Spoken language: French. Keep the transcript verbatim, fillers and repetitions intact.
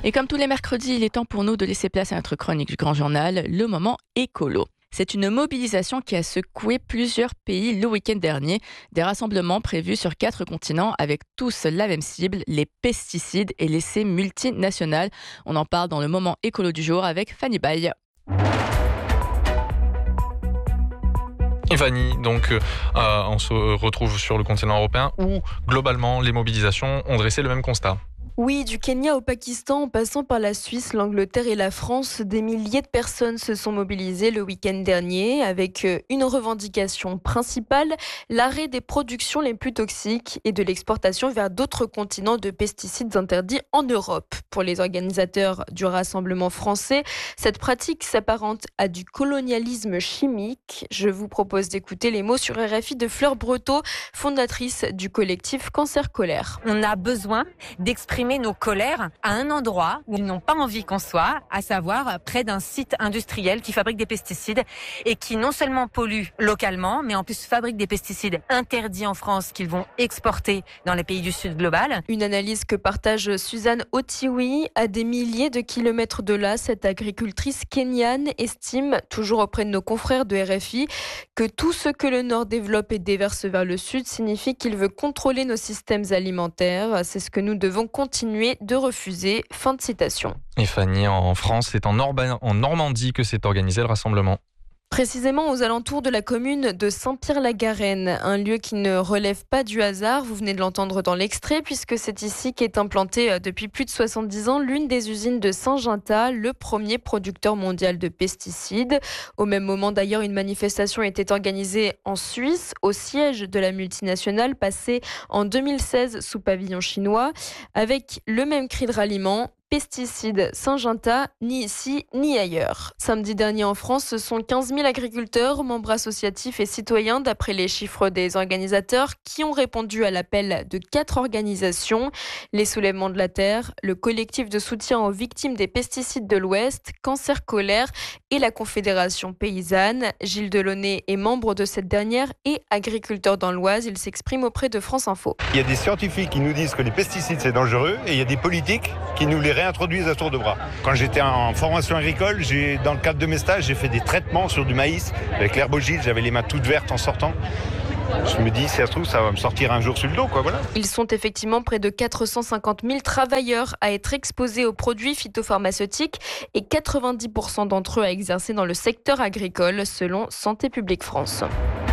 Et comme tous les mercredis, il est temps pour nous de laisser place à notre chronique du Grand Journal, le moment écolo. C'est une mobilisation qui a secoué plusieurs pays le week-end dernier. Des rassemblements prévus sur quatre continents avec tous la même cible, les pesticides et l'essai multinational. On en parle dans le moment écolo du jour avec Fanny Baye. Et Fanny, donc euh, on se retrouve sur le continent européen où globalement les mobilisations ont dressé le même constat. Oui, du Kenya au Pakistan, en passant par la Suisse, l'Angleterre et la France, des milliers de personnes se sont mobilisées le week-end dernier avec une revendication principale, l'arrêt des productions les plus toxiques et de l'exportation vers d'autres continents de pesticides interdits en Europe. Pour les organisateurs du Rassemblement français, cette pratique s'apparente à du colonialisme chimique. Je vous propose d'écouter les mots sur R F I de Fleur Breteau, fondatrice du collectif Cancer Colère. On a besoin d'exprimer nos colères à un endroit où ils n'ont pas envie qu'on soit, à savoir près d'un site industriel qui fabrique des pesticides et qui non seulement pollue localement, mais en plus fabrique des pesticides interdits en France qu'ils vont exporter dans les pays du Sud global. Une analyse que partage Suzanne Otiwi. À des milliers de kilomètres de là, cette agricultrice kenyane estime, toujours auprès de nos confrères de R F I, que tout ce que le Nord développe et déverse vers le Sud signifie qu'il veut contrôler nos systèmes alimentaires. C'est ce que nous devons continuer de refuser. Fin de citation. Et Fanny, en France, c'est en, Orba- en Normandie que s'est organisé le rassemblement. Précisément aux alentours de la commune de Saint-Pierre-la-Garenne, un lieu qui ne relève pas du hasard, vous venez de l'entendre dans l'extrait, puisque c'est ici qu'est implantée depuis plus de soixante-dix ans l'une des usines de Syngenta, le premier producteur mondial de pesticides. Au même moment d'ailleurs, une manifestation était organisée en Suisse, au siège de la multinationale, passée en deux mille seize sous pavillon chinois, avec le même cri de ralliement: pesticides Syngenta, ni ici ni ailleurs. Samedi dernier en France, ce sont quinze mille agriculteurs, membres associatifs et citoyens, d'après les chiffres des organisateurs, qui ont répondu à l'appel de quatre organisations: les Soulèvements de la Terre, le collectif de soutien aux victimes des pesticides de l'Ouest, Cancer Colère et la Confédération Paysanne. Gilles Delaunay est membre de cette dernière et agriculteur dans l'Oise. Il s'exprime auprès de France Info. Il y a des scientifiques qui nous disent que les pesticides c'est dangereux et il y a des politiques qui nous les réintroduisent à tour de bras. Quand j'étais en formation agricole, j'ai, dans le cadre de mes stages, j'ai fait des traitements sur du maïs avec l'herbogile, j'avais les mains toutes vertes en sortant. Je me dis, si ça se trouve, ça va me sortir un jour sur le dos, quoi, voilà. Ils sont effectivement près de quatre cent cinquante mille travailleurs à être exposés aux produits phytopharmaceutiques et quatre-vingt-dix pour cent d'entre eux à exercer dans le secteur agricole, selon Santé publique France.